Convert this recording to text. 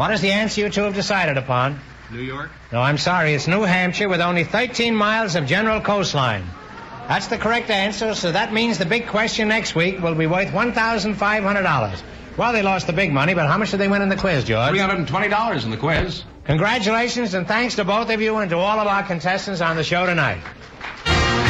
What is the answer you two have decided upon? New York? No, I'm sorry. It's New Hampshire with only 13 miles of general coastline. That's the correct answer, so that means the big question next week will be worth $1,500. Well, they lost the big money, but how much did they win in the quiz, George? $320 in the quiz. Congratulations and thanks to both of you and to all of our contestants on the show tonight.